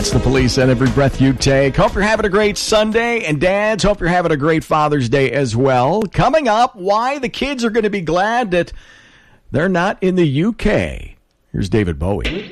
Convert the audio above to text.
That's the Police and Every Breath You Take. Hope you're having a great Sunday. And dads, hope you're having a great Father's Day as well. Coming up, why the kids are going to be glad that they're not in the UK. Here's David Bowie.